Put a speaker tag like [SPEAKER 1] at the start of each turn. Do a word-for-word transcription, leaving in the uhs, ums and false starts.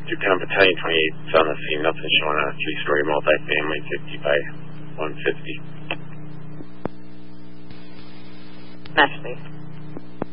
[SPEAKER 1] DuPont Battalion twenty-eight is on the scene. Nothing showing on a three-story multifamily, fifty by one fifty.
[SPEAKER 2] Match, please.